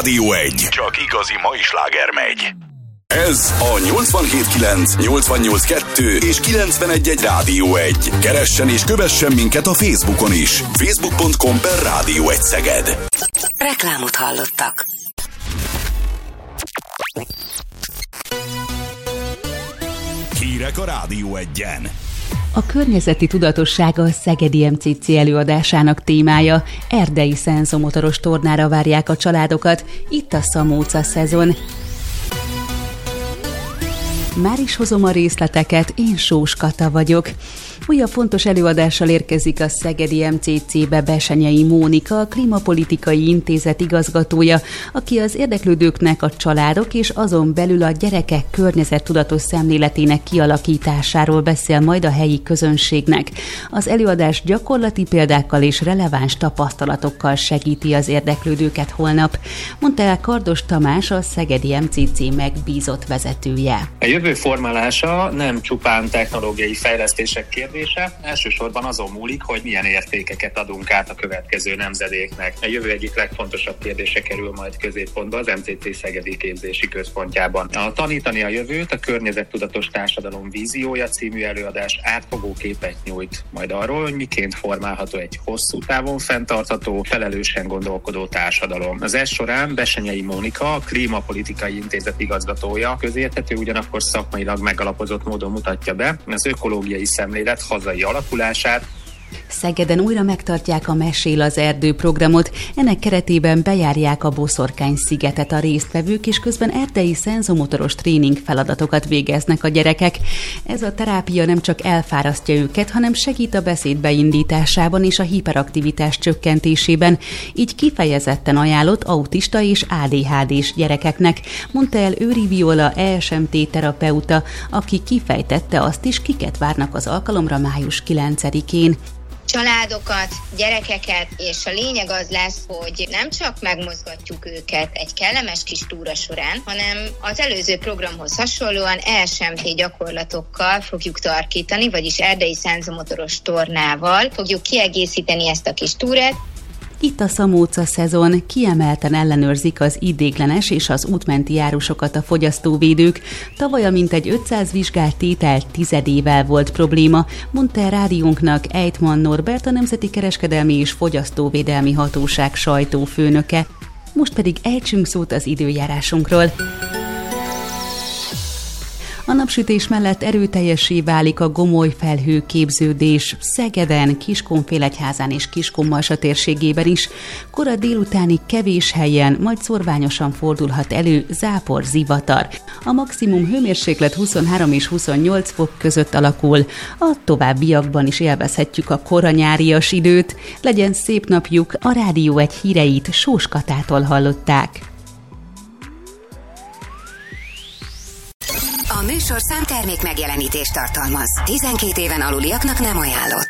Rádió 1. Csak igazi mai sláger megy. Ez a 87.9, 88.2 és 91.1 Rádió 1. Keressen és kövessen minket a Facebookon is. Facebook.com/Rádió 1 Szeged. Reklámot hallottak. Hírek a Rádió 1-en. A környezeti tudatosság a szegedi MCC előadásának témája. Erdei szenzomotoros tornára várják a családokat. Itt a Szamóca szezon. Már is hozom a részleteket, én Sós Kata vagyok. Újabb fontos előadással érkezik a szegedi MCC-be Bessenyei Mónika, a Klímapolitikai Intézet igazgatója, aki az érdeklődőknek a családok és azon belül a gyerekek környezettudatos szemléletének kialakításáról beszél majd a helyi közönségnek. Az előadás gyakorlati példákkal és releváns tapasztalatokkal segíti az érdeklődőket holnap, mondta el Kardos Tamás, a szegedi MCC megbízott vezetője. A jövő formálása nem csupán technológiai fejlesztések kérdése, elsősorban azon múlik, hogy milyen értékeket adunk át a következő nemzedéknek. A jövő egyik legfontosabb kérdése kerül majd középpontba az MCC Szegedi Képzési Központjában. A Tanítani a jövőt, a környezettudatos társadalom víziója című előadás átfogó képet nyújt majd arról, hogy miként formálható egy hosszú távon fenntartható, felelősen gondolkodó társadalom. Az ez során Bessenyei Mónika, a Klímapolitikai Intézet igazgatója közérthető, ugyanakkor szakmailag megalapozott módon mutatja be az ökológiai szemlélet hazai alakulását. Szegeden újra megtartják a Mesél az erdő programot, ennek keretében bejárják a Boszorkány-szigetet a résztvevők, és közben erdei szenzomotoros tréning feladatokat végeznek a gyerekek. Ez a terápia nem csak elfárasztja őket, hanem segít a beszéd beindításában és a hiperaktivitás csökkentésében, így kifejezetten ajánlott autista és ADHD-s gyerekeknek, mondta el Őri Viola ESMT terapeuta, aki kifejtette azt is, kiket várnak az alkalomra május 9-én. Családokat, gyerekeket, és a lényeg az lesz, hogy nem csak megmozgatjuk őket egy kellemes kis túra során, hanem az előző programhoz hasonlóan ESMT gyakorlatokkal fogjuk tarkítani, vagyis erdei szenzomotoros tornával fogjuk kiegészíteni ezt a kis túrát. Itt a Szamóca szezon, kiemelten ellenőrzik az idéglenes és az útmenti járusokat a fogyasztóvédők. Tavaly a mintegy 500 vizsgált tétel tizedével volt probléma, mondta a rádiónknak Ejtman Norbert, a Nemzeti Kereskedelmi és Fogyasztóvédelmi Hatóság sajtófőnöke. Most pedig ejtsünk szót az időjárásunkról. A napsütés mellett erőteljessé válik a gomoly felhőképződés Szegeden, Kiskunfélegyházán és Kiskunmarsa térségében is. Kora délutánig kevés helyen, majd szorványosan fordulhat elő zápor-zivatar. A maximum hőmérséklet 23 és 28 fok között alakul. A továbbiakban is élvezhetjük a kora nyárias időt. Legyen szép napjuk, a Rádió 1 híreit Sós Katától hallották. A műsorszám termék megjelenítést tartalmaz. 12 éven aluliaknak nem ajánlott.